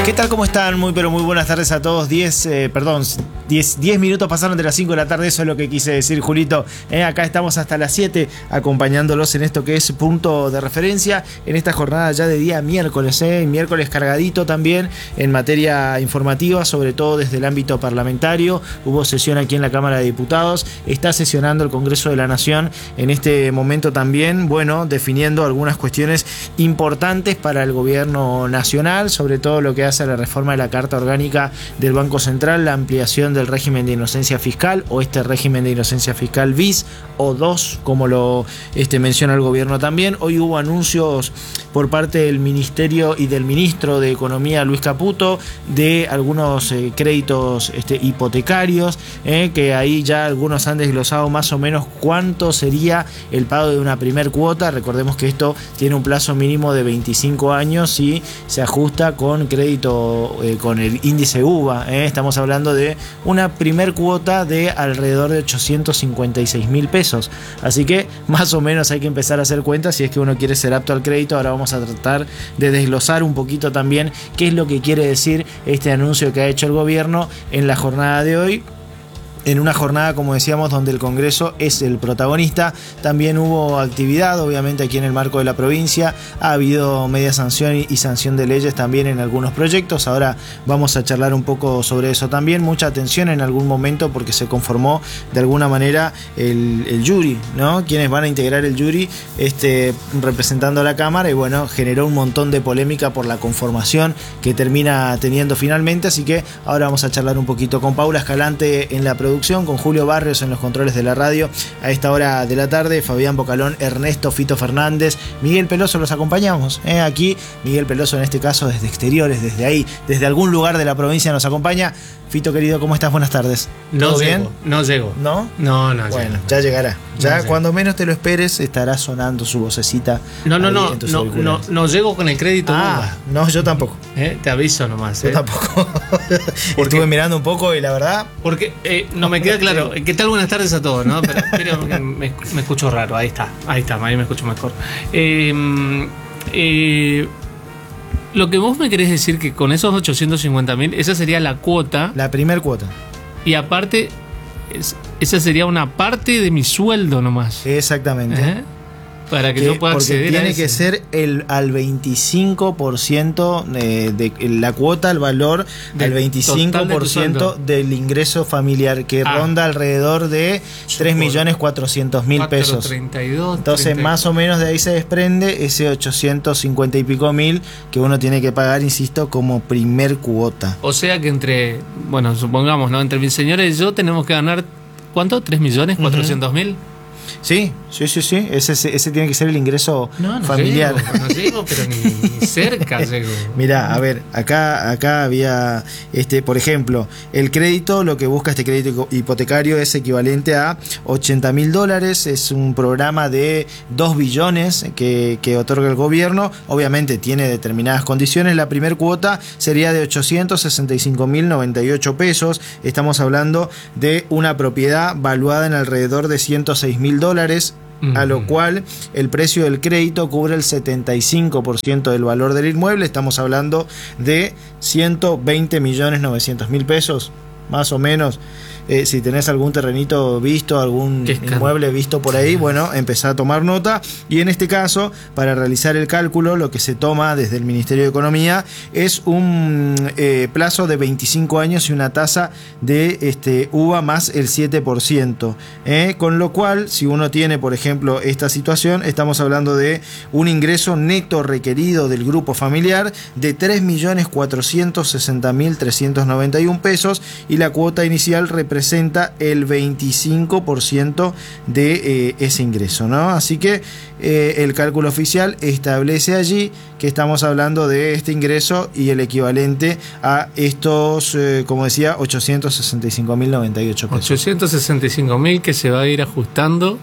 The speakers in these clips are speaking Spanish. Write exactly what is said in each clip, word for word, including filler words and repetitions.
¿Qué tal? ¿Cómo están? Muy pero muy buenas tardes a todos. diez, eh, perdón, diez, diez minutos pasaron de las cinco de la tarde, eso es lo que quise decir, Julito. Eh, acá estamos hasta las siete acompañándolos en esto que es Punto de Referencia, en esta jornada ya de día miércoles, eh, miércoles cargadito también en materia informativa, sobre todo desde el ámbito parlamentario. Hubo sesión aquí en la Cámara de Diputados, está sesionando el Congreso de la Nación en este momento también, bueno, definiendo algunas cuestiones importantes para el gobierno nacional, sobre todo lo que hace a la reforma de la Carta Orgánica del Banco Central, la ampliación del régimen de inocencia fiscal o este régimen de inocencia fiscal bis o dos, como lo este, menciona el gobierno también. Hoy hubo anuncios por parte del Ministerio y del Ministro de Economía, Luis Caputo, de algunos eh, créditos este, hipotecarios, eh, que ahí ya algunos han desglosado más o menos cuánto sería el pago de una primer cuota. Recordemos que esto tiene un plazo mínimo de veinticinco años y se ajusta con crédito Eh, con el índice U V A, eh. Estamos hablando de una primer cuota de alrededor de ochocientos cincuenta y seis mil pesos, así que más o menos hay que empezar a hacer cuentas si es que uno quiere ser apto al crédito. Ahora vamos a tratar de desglosar un poquito también qué es lo que quiere decir este anuncio que ha hecho el gobierno en la jornada de hoy. En una jornada, como decíamos, donde el Congreso es el protagonista. También hubo actividad, obviamente, aquí en el marco de la provincia. Ha habido media sanción y sanción de leyes también en algunos proyectos. Ahora vamos a charlar un poco sobre eso también. Mucha atención en algún momento porque se conformó de alguna manera el, el jury, ¿no? Quienes van a integrar el jury este, representando a la Cámara, y bueno, generó un montón de polémica por la conformación que termina teniendo finalmente. Así que ahora vamos a charlar un poquito con Paula Escalante en la producción, con Julio Barrios en los controles de la radio a esta hora de la tarde, Fabián Bocalón, Ernesto Fito Fernández, Miguel Peloso los acompañamos, ¿eh? Aquí Miguel Peloso en este caso desde exteriores, desde ahí, desde algún lugar de la provincia nos acompaña. Fito querido, ¿cómo estás? Buenas tardes. ¿Todo no bien? Llego, no llego. ¿No? No, no Bueno, llego. ya llegará. Ya no cuando llego. Menos te lo esperes estará sonando su vocecita. No, no, no, no, no, no llego con el crédito. Ah, no, yo tampoco. ¿Eh? Te aviso nomás. ¿eh? Yo tampoco. Estuve mirando un poco y la verdad... Porque eh, no me queda claro. ¿Qué tal? Buenas tardes a todos, ¿no? Pero, pero me, me escucho raro. Ahí está, ahí está, ahí me escucho mejor. Eh, eh, Lo que vos me querés decir que con esos ochocientos cincuenta mil, esa sería la cuota. La primer cuota. Y aparte, es, esa sería una parte de mi sueldo nomás. Exactamente. ¿Eh? Para que, que yo pueda acceder tiene a que ese. ser el al veinticinco por ciento de, de la cuota, el valor del veinticinco por ciento de del ingreso familiar, que ah. ronda alrededor de tres millones cuatrocientos mil pesos. treinta y dos, Entonces, treinta más o menos de ahí se desprende ese ochocientos cincuenta y pico mil que uno tiene que pagar, insisto, como primer cuota. O sea que entre, bueno, supongamos, ¿no? Entre mis señores y yo tenemos que ganar, ¿cuánto? ¿tres millones cuatrocientos mil? Uh-huh. Sí, sí, sí, sí. Ese, ese, ese tiene que ser el ingreso no, no familiar. Llego, no llego, pero ni, ni cerca llego. Mirá, a ver, acá, acá había, este, por ejemplo, el crédito, lo que busca este crédito hipotecario es equivalente a ochenta mil dólares. Es un programa de dos billones que, que otorga el gobierno. Obviamente tiene determinadas condiciones. La primer cuota sería de ochocientos sesenta y cinco mil noventa y ocho pesos. Estamos hablando de una propiedad valuada en alrededor de ciento seis mil dólares, a lo cual el precio del crédito cubre el setenta y cinco por ciento del valor del inmueble. Estamos hablando de ciento veinte millones novecientos mil pesos, más o menos. Eh, si tenés algún terrenito visto, algún inmueble visto por ahí, bueno, empezá a tomar nota. Y en este caso, para realizar el cálculo, lo que se toma desde el Ministerio de Economía es un eh, plazo de veinticinco años y una tasa de este, U V A más el siete por ciento. Eh, con lo cual, si uno tiene, por ejemplo, esta situación, estamos hablando de un ingreso neto requerido del grupo familiar de tres millones cuatrocientos sesenta mil trescientos noventa y uno pesos, y la cuota inicial representa representa el veinticinco por ciento de eh, ese ingreso, ¿no? Así que eh, el cálculo oficial establece allí que estamos hablando de este ingreso y el equivalente a estos, eh, como decía, ochocientos sesenta y cinco mil noventa y ocho pesos. ochocientos sesenta y cinco mil que se va a ir ajustando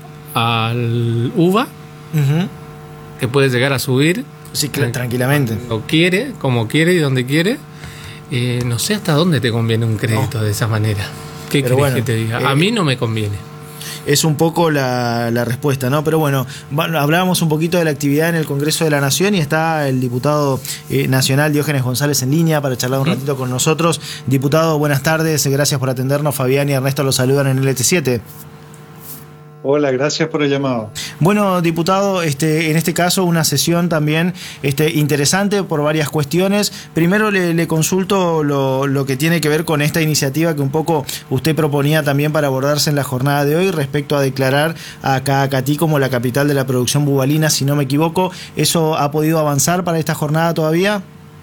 al U V A, uh-huh. que puede llegar a subir. Sí, claro, tranquilamente. Lo quiere, como quiere y donde quiere. Eh, no sé hasta dónde te conviene un crédito no. de esa manera. ¿Qué querés bueno, que te diga? A eh, mí no me conviene. es un poco la, la respuesta, ¿no? Pero bueno, hablábamos un poquito de la actividad en el Congreso de la Nación y está el diputado eh, nacional Diógenes González en línea para charlar un ratito con nosotros. Diputado, buenas tardes, gracias por atendernos. Fabián y Ernesto los saludan en L T siete. Hola, gracias por el llamado. Bueno, diputado, este, en este caso una sesión también este, interesante por varias cuestiones. Primero le, le consulto lo, lo que tiene que ver con esta iniciativa que un poco usted proponía también para abordarse en la jornada de hoy respecto a declarar a Caacatí como la capital de la producción bubalina, si no me equivoco. ¿Eso ha podido avanzar para esta jornada todavía?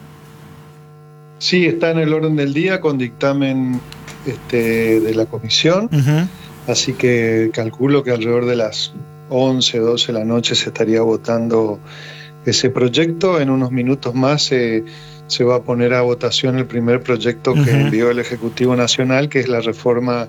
Sí, está en el orden del día con dictamen este, de la comisión. Uh-huh. Así que calculo que alrededor de las once, doce de la noche se estaría votando ese proyecto. En unos minutos más eh, se va a poner a votación el primer proyecto que uh-huh. envió el Ejecutivo Nacional, que es la reforma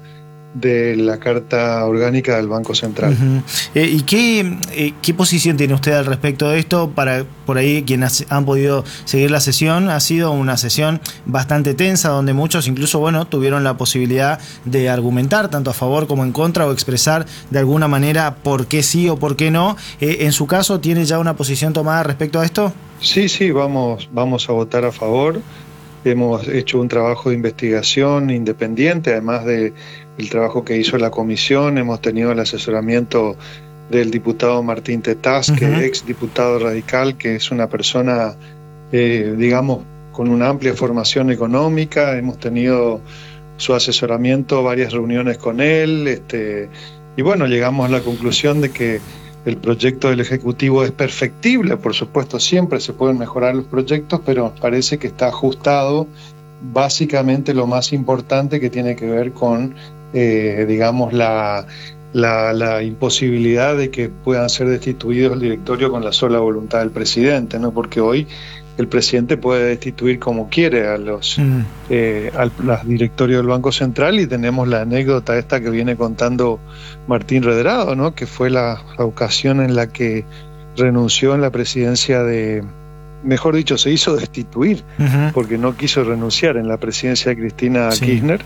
de la Carta Orgánica del Banco Central. Uh-huh. eh, ¿Y qué, eh, qué posición tiene usted al respecto de esto? Para por ahí quienes han podido seguir la sesión, ha sido una sesión bastante tensa, donde muchos incluso bueno tuvieron la posibilidad de argumentar tanto a favor como en contra o expresar de alguna manera por qué sí o por qué no. Eh, ¿En su caso tiene ya una posición tomada respecto a esto? Sí, sí, vamos, vamos a votar a favor. Hemos hecho un trabajo de investigación independiente, además de el trabajo que hizo la comisión. Hemos tenido el asesoramiento del diputado Martín Tetaz, uh-huh. que es ex diputado radical, que es una persona, eh, digamos, con una amplia formación económica. Hemos tenido su asesoramiento, varias reuniones con él, este, y bueno, llegamos a la conclusión de que el proyecto del Ejecutivo es perfectible. Por supuesto, siempre se pueden mejorar los proyectos, pero parece que está ajustado básicamente lo más importante, que tiene que ver con Eh, digamos, la, la, la imposibilidad de que puedan ser destituidos el directorio con la sola voluntad del presidente, ¿no? Porque hoy el presidente puede destituir como quiere a los mm. eh, al, al directorio del Banco Central, y tenemos la anécdota esta que viene contando Martín Redrado, ¿no? Que fue la, la ocasión en la que renunció en la presidencia de... Mejor dicho, se hizo destituir uh-huh. porque no quiso renunciar en la presidencia de Cristina sí. Kirchner.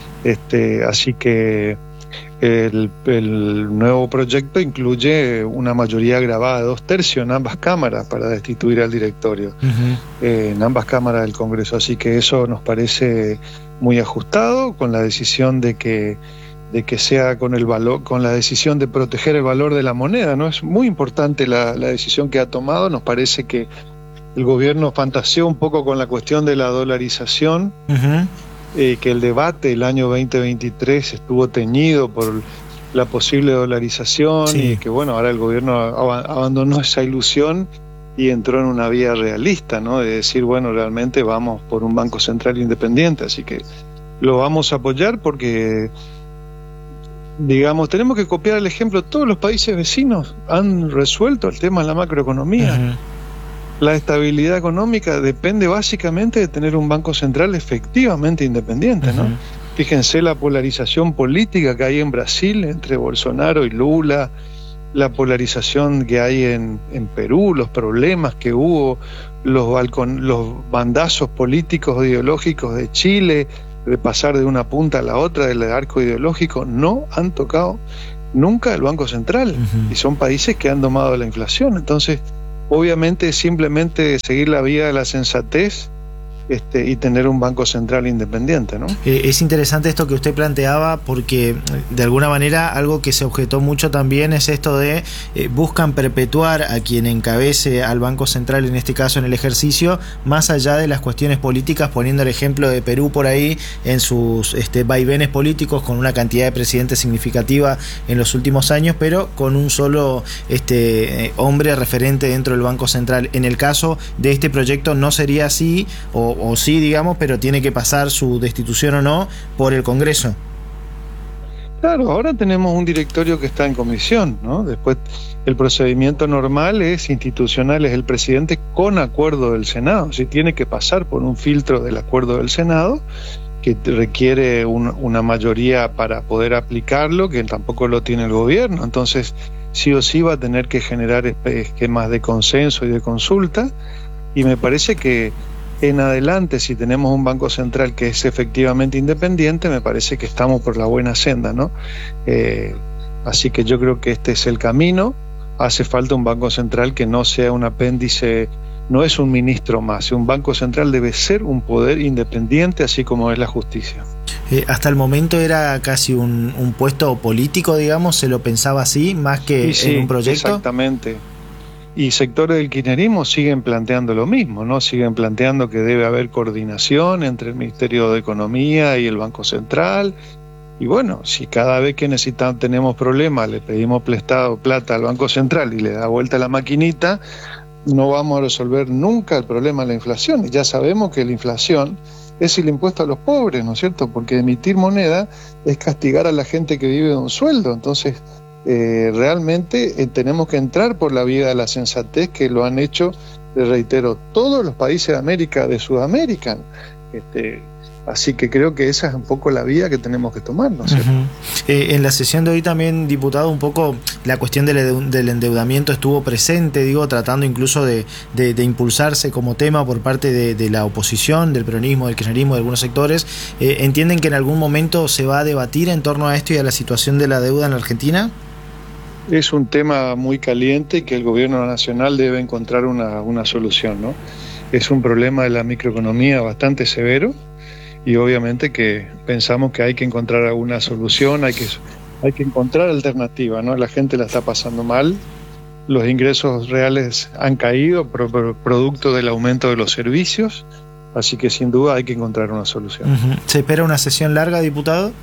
Este, así que el, el nuevo proyecto incluye una mayoría agravada de dos tercios en ambas cámaras para destituir al directorio, uh-huh. eh, en ambas cámaras del Congreso. Así que eso nos parece muy ajustado, con la decisión de que, de que sea con el valor, con la decisión de proteger el valor de la moneda, ¿no? Es muy importante la, la decisión que ha tomado. Nos parece que el gobierno fantaseó un poco con la cuestión de la dolarización. Uh-huh. Eh, que el debate el año veinte veintitrés estuvo teñido por la posible dolarización sí. y que bueno, ahora el gobierno ab- abandonó esa ilusión y entró en una vía realista, ¿no? De decir, bueno, realmente vamos por un Banco Central independiente, así que lo vamos a apoyar porque, digamos, tenemos que copiar el ejemplo. Todos los países vecinos han resuelto el tema de la macroeconomía. Uh-huh. La estabilidad económica depende básicamente de tener un Banco Central efectivamente independiente, ¿no? Uh-huh. Fíjense la polarización política que hay en Brasil entre Bolsonaro y Lula, la polarización que hay en, en Perú, los problemas que hubo, los, balcon, los bandazos políticos ideológicos de Chile, de pasar de una punta a la otra del arco ideológico, no han tocado nunca el Banco Central. Uh-huh. Y son países que han domado la inflación. Entonces, obviamente simplemente seguir la vía de la sensatez este, y tener un Banco Central independiente, ¿no? Eh, es interesante esto que usted planteaba, porque de alguna manera algo que se objetó mucho también es esto de eh, buscan perpetuar a quien encabece al Banco Central, en este caso en el ejercicio, más allá de las cuestiones políticas, poniendo el ejemplo de Perú por ahí en sus este, vaivenes políticos, con una cantidad de presidentes significativa en los últimos años, pero con un solo este, eh, hombre referente dentro del Banco Central. En el caso de este proyecto no sería así, o o sí, digamos, pero tiene que pasar su destitución o no por el Congreso. Claro, ahora tenemos un directorio que está en comisión, ¿no? Después el procedimiento normal es institucional, es el presidente con acuerdo del Senado. Si tiene que pasar por un filtro del acuerdo del Senado, que requiere un, una mayoría para poder aplicarlo, que tampoco lo tiene el gobierno. Entonces, sí o sí va a tener que generar esquemas de consenso y de consulta, y me parece que en adelante, si tenemos un Banco Central que es efectivamente independiente, me parece que estamos por la buena senda, ¿no? Eh, Así que yo creo que este es el camino. Hace falta un Banco Central que no sea un apéndice, no es un ministro más. Un Banco Central debe ser un poder independiente, así como es la justicia. Eh, hasta el momento era casi un, un puesto político, digamos, se lo pensaba así, más que sí, en un proyecto. Exactamente. Y sectores del kirchnerismo siguen planteando lo mismo, ¿no? Siguen planteando que debe haber coordinación entre el Ministerio de Economía y el Banco Central. Y bueno, si cada vez que necesitamos, tenemos problemas, le pedimos prestado plata al Banco Central y le da vuelta la maquinita, no vamos a resolver nunca el problema de la inflación. Y ya sabemos que la inflación es el impuesto a los pobres, ¿no es cierto? Porque emitir moneda es castigar a la gente que vive de un sueldo. Entonces, eh, realmente eh, tenemos que entrar por la vía de la sensatez, que lo han hecho, les reitero, todos los países de América, de Sudamérica. Este, Así que creo que esa es un poco la vía que tenemos que tomar, ¿no es cierto? Uh-huh. eh, en la sesión de hoy también, diputado, un poco la cuestión del, del endeudamiento estuvo presente, digo, tratando incluso de, de, de impulsarse como tema por parte de, de la oposición, del peronismo, del kirchnerismo, de algunos sectores. Eh, ¿Entienden que en algún momento se va a debatir en torno a esto y a la situación de la deuda en la Argentina? Es un tema muy caliente y que el gobierno nacional debe encontrar una, una solución, ¿no? Es un problema de la microeconomía bastante severo. Y obviamente que pensamos que hay que encontrar alguna solución, hay que, hay que encontrar alternativa, ¿no? La gente la está pasando mal, los ingresos reales han caído pro, pro, producto del aumento de los servicios, así que sin duda hay que encontrar una solución. Uh-huh. ¿Se espera una sesión larga, diputado?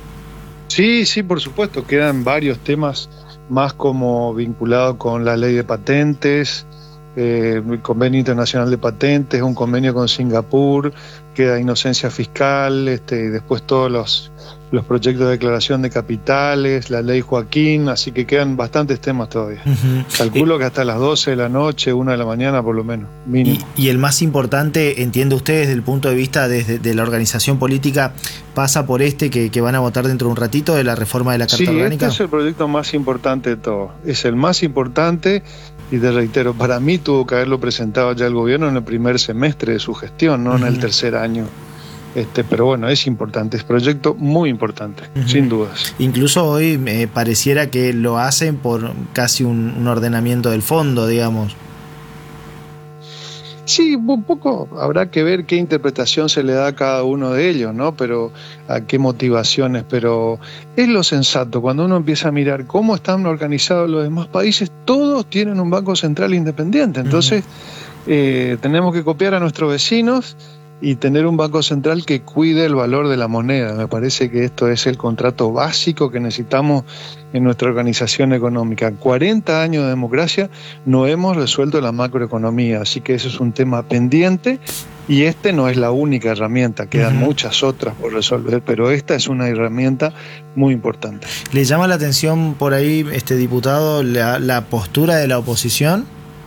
Sí, sí, por supuesto, quedan varios temas más como vinculados con la ley de patentes, eh, el convenio internacional de patentes, un convenio con Singapur, queda inocencia fiscal, este, y después todos los, los proyectos de declaración de capitales, la ley Joaquín, así que quedan bastantes temas todavía. Uh-huh. Calculo y, que hasta las doce de la noche, una de la mañana por lo menos, mínimo. Y, y el más importante, entiende usted desde el punto de vista desde de la organización política, pasa por este que, que van a votar dentro de un ratito, de la reforma de la Carta sí, Orgánica. Sí, este es el proyecto más importante de todo, es el más importante. Y te reitero, para mí tuvo que haberlo presentado ya el gobierno en el primer semestre de su gestión, no uh-huh. en el tercer año. Este, pero bueno, es importante, es un proyecto muy importante, uh-huh. sin dudas. Incluso hoy me pareciera que lo hacen por casi un, un ordenamiento del fondo, digamos. Sí, un poco habrá que ver qué interpretación se le da a cada uno de ellos, ¿no? Pero a qué motivaciones, pero es lo sensato. Cuando uno empieza a mirar cómo están organizados los demás países, todos tienen un banco central independiente. Entonces, uh-huh. eh, tenemos que copiar a nuestros vecinos y tener un banco central que cuide el valor de la moneda. Me parece que esto es el contrato básico que necesitamos en nuestra organización económica. cuarenta años de democracia no hemos resuelto la macroeconomía, así que eso es un tema pendiente y este no es la única herramienta, quedan uh-huh. muchas otras por resolver, pero esta es una herramienta muy importante. ¿Le llama la atención por ahí, este diputado, la, la postura de la oposición?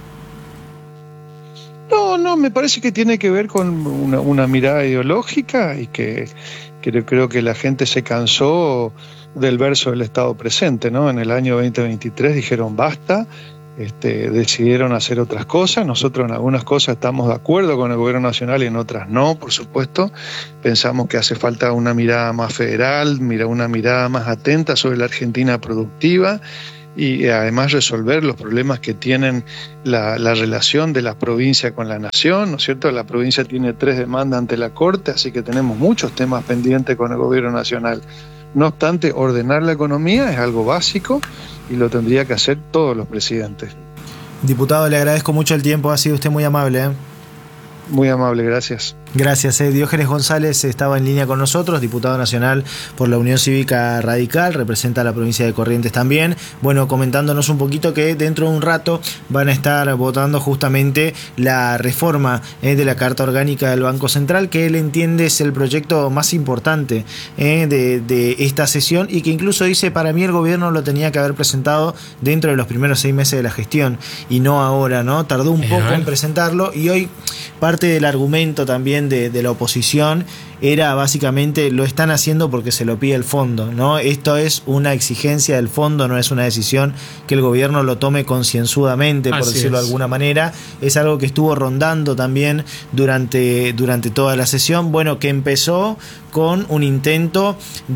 No, no, me parece que tiene que ver con una, una mirada ideológica y que, que creo que la gente se cansó del verso del Estado presente, ¿no? En el año veinte veintitrés dijeron basta, este, decidieron hacer otras cosas. Nosotros en algunas cosas estamos de acuerdo con el gobierno nacional y en otras no, por supuesto. Pensamos que hace falta una mirada más federal, una mirada más atenta sobre la Argentina productiva, y además resolver los problemas que tienen la, la relación de la provincia con la nación, ¿no es cierto? La provincia tiene tres demandas ante la Corte, así que tenemos muchos temas pendientes con el gobierno nacional. No obstante, ordenar la economía es algo básico y lo tendría que hacer todos los presidentes. Diputado, le agradezco mucho el tiempo, ha sido usted muy amable, ¿eh? Muy amable, gracias. Gracias. Eh. Diógenes González estaba en línea con nosotros, diputado nacional por la Unión Cívica Radical, representa a la provincia de Corrientes también. Bueno, comentándonos un poquito que dentro de un rato van a estar votando justamente la reforma eh, de la Carta Orgánica del Banco Central, que él entiende es el proyecto más importante eh, de, de esta sesión y que incluso dice, para mí el gobierno lo tenía que haber presentado dentro de los primeros seis meses de la gestión y no ahora, ¿no? Tardó un poco en presentarlo y hoy parte del argumento también de, de la oposición era básicamente lo están haciendo porque se lo pide el fondo, ¿no? Esto es una exigencia del fondo, no es una decisión que el gobierno lo tome concienzudamente, por Así decirlo es. de alguna manera. Es algo que estuvo rondando también durante, durante toda la sesión, bueno, que empezó con un intento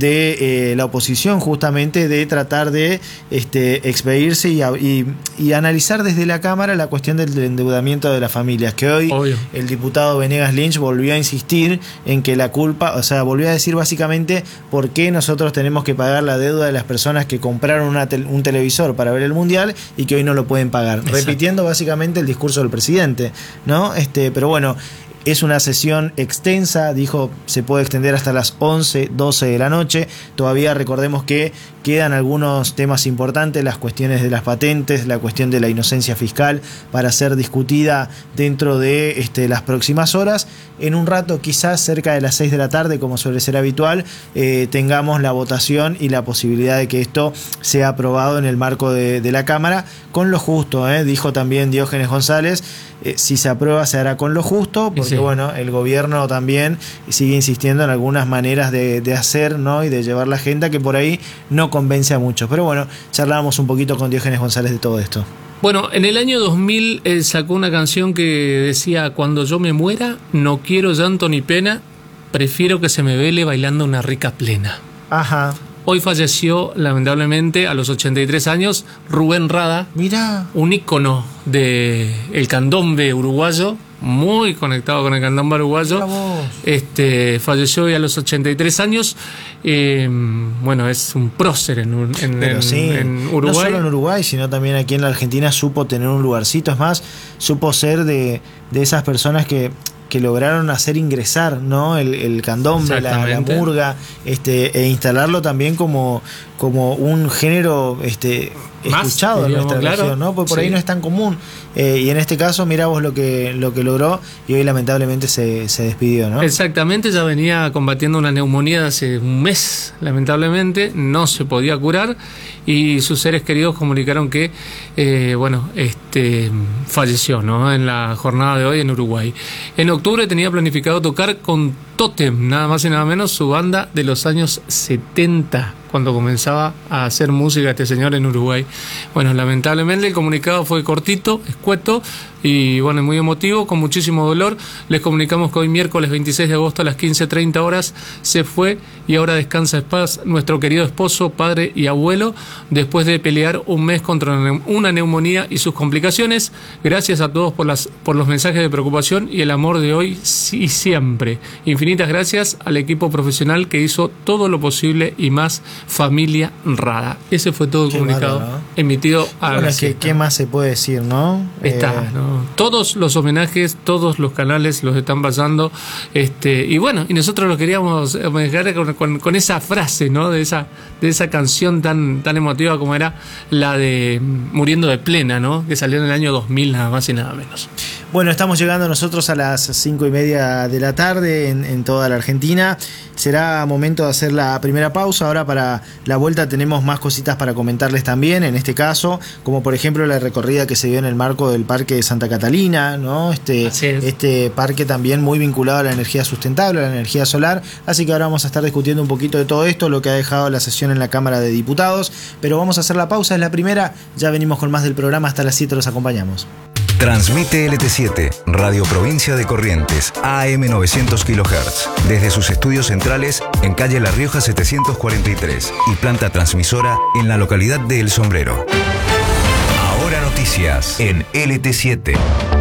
de eh, la oposición justamente de tratar de este, expedirse y, y, y analizar desde la Cámara la cuestión del endeudamiento de las familias, que hoy Obvio. el diputado Venegas Lynch volvió a insistir en que la culpa, o sea, volvió a decir básicamente por qué nosotros tenemos que pagar la deuda de las personas que compraron una te un televisor para ver el Mundial y que hoy no lo pueden pagar. Exacto. Repitiendo básicamente el discurso del presidente, ¿no? Este, pero bueno, es una sesión extensa, dijo, se puede extender hasta las once, doce de la noche. Todavía recordemos que quedan algunos temas importantes, las cuestiones de las patentes, la cuestión de la inocencia fiscal, para ser discutida dentro de este, las próximas horas. En un rato, quizás cerca de las seis de la tarde, como suele ser habitual, eh, tengamos la votación y la posibilidad de que esto sea aprobado en el marco de, de la Cámara, con lo justo, ¿eh? Dijo también Diógenes González, eh, si se aprueba se hará con lo justo, porque sí. Bueno, el gobierno también sigue insistiendo en algunas maneras de, de hacer, ¿no? Y de llevar la agenda que por ahí no convence a muchos. Pero bueno, charlábamos un poquito con Diógenes González de todo esto. Bueno, en el año dos mil él sacó una canción que decía: cuando yo me muera, no quiero llanto ni pena, prefiero que se me vele bailando una rica plena. Ajá. Hoy falleció, lamentablemente, a los ochenta y tres años, Rubén Rada. Mirá. Un ícono del candombe uruguayo, muy conectado con el candombe uruguayo. Este, falleció hoy a los ochenta y tres años. Eh, bueno, es un prócer en, en, en, sí, en Uruguay. No solo en Uruguay, sino también aquí en la Argentina supo tener un lugarcito. Es más, supo ser de, de esas personas que... que lograron hacer ingresar, ¿no? el, el candombe, la, la murga, este, e instalarlo también como, como un género este, escuchado Más, en nuestra claro. región, ¿no? Porque por sí. ahí no es tan común. Eh, y en este caso, mirá vos lo que, lo que logró, y hoy lamentablemente se, se despidió, ¿no? Exactamente, ya venía combatiendo una neumonía hace un mes, lamentablemente, no se podía curar, y sus seres queridos comunicaron que, eh, bueno, este, falleció, ¿no? En la jornada de hoy en Uruguay. En octubre tenía planificado tocar con Totem, nada más y nada menos, su banda de los años setenta, cuando comenzaba a hacer música este señor en Uruguay. Bueno, lamentablemente el comunicado fue cortito, escueto y bueno, muy emotivo, con muchísimo dolor. Les comunicamos que hoy miércoles veintiséis de agosto a las quince treinta horas se fue y ahora descansa en paz nuestro querido esposo, padre y abuelo, después de pelear un mes contra una neumonía y sus complicaciones. Gracias a todos por, las, por los mensajes de preocupación y el amor de hoy y siempre. Infinitas gracias al equipo profesional que hizo todo lo posible y más. Familia Rada. Ese fue todo el Qué comunicado malo, ¿no? emitido a bueno, la es que, ¿qué más se puede decir, no? Está, eh... ¿no? Todos los homenajes, todos los canales los están pasando. Este, y bueno, y nosotros lo queríamos homenajear con, con, con esa frase, ¿no? De esa, de esa canción tan, tan emotiva como era la de Muriendo de Plena, ¿no? Que salió en el año dos mil, nada más y nada menos. Bueno, estamos llegando nosotros a las cinco y media de la tarde en, en toda la Argentina. Será momento de hacer la primera pausa. Ahora para la vuelta tenemos más cositas para comentarles también, en este caso, como por ejemplo la recorrida que se dio en el marco del Parque de Santa Catalina, ¿no? Este, este parque también muy vinculado a la energía sustentable, a la energía solar. Así que ahora vamos a estar discutiendo un poquito de todo esto, lo que ha dejado la sesión en la Cámara de Diputados. Pero vamos a hacer la pausa, es la primera. Ya venimos con más del programa, hasta las siete los acompañamos. Transmite L T siete, Radio Provincia de Corrientes, A M novecientos kilohertz, desde sus estudios centrales en calle La Rioja setecientos cuarenta y tres y planta transmisora en la localidad de El Sombrero. Ahora noticias en L T siete.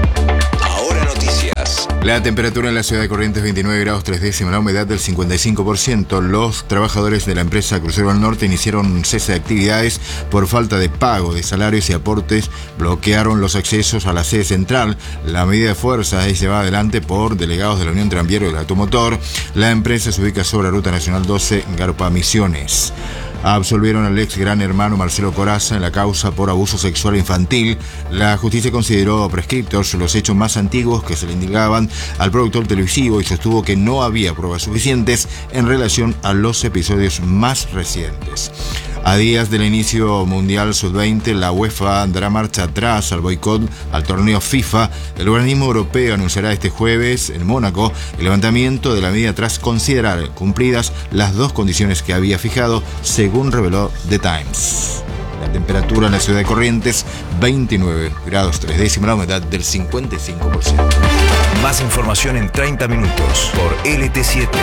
Ahora noticias. La temperatura en la ciudad de Corrientes veintinueve grados tres décimas, la humedad del cincuenta y cinco por ciento. Los trabajadores de la empresa Crucero del Norte iniciaron cese de actividades por falta de pago de salarios y aportes. Bloquearon los accesos a la sede central. La medida de fuerza es llevada adelante por delegados de la Unión Tranviario del Automotor. La empresa se ubica sobre la Ruta Nacional doce, Garpa Misiones. Absolvieron al ex gran hermano Marcelo Corazza en la causa por abuso sexual infantil. La justicia consideró prescriptos los hechos más antiguos que se le indicaban al productor televisivo y sostuvo que no había pruebas suficientes en relación a los episodios más recientes. A días del inicio Mundial sub veinte, la UEFA dará marcha atrás al boicot al torneo FIFA. El organismo europeo anunciará este jueves en Mónaco el levantamiento de la medida tras considerar cumplidas las dos condiciones que había fijado, según reveló The Times. La temperatura en la ciudad de Corrientes, veintinueve grados tres décimas, la humedad del cincuenta y cinco por ciento. Más información en treinta minutos por L T siete.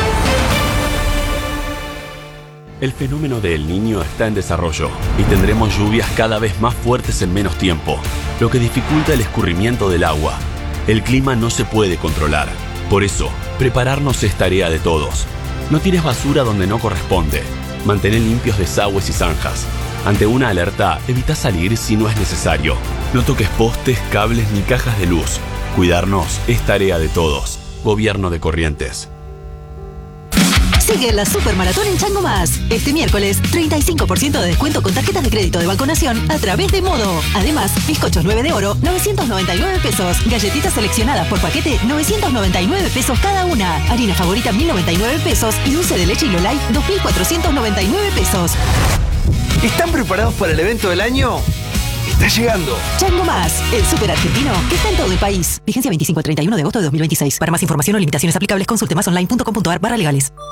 El fenómeno de El Niño está en desarrollo y tendremos lluvias cada vez más fuertes en menos tiempo, lo que dificulta el escurrimiento del agua. El clima no se puede controlar. Por eso, prepararnos es tarea de todos. No tires basura donde no corresponde. Mantén limpios desagües y zanjas. Ante una alerta, evita salir si no es necesario. No toques postes, cables ni cajas de luz. Cuidarnos es tarea de todos. Gobierno de Corrientes. Sigue la Supermaratón en Chango Más. Este miércoles, treinta y cinco por ciento de descuento con tarjetas de crédito de Banco Nación a través de Modo. Además, bizcochos nueve de oro, novecientos noventa y nueve pesos. Galletitas seleccionadas por paquete, novecientos noventa y nueve pesos cada una. Harina favorita, mil noventa y nueve pesos. Y dulce de leche Hilo Light, dos mil cuatrocientos noventa y nueve pesos. ¿Están preparados para el evento del año? Está llegando. Chango Más, el súper argentino que está en todo el país. Vigencia veinticinco al treinta y uno de agosto de dos mil veintiséis. Para más información o limitaciones aplicables, consulte más online punto com punto ar barra legales.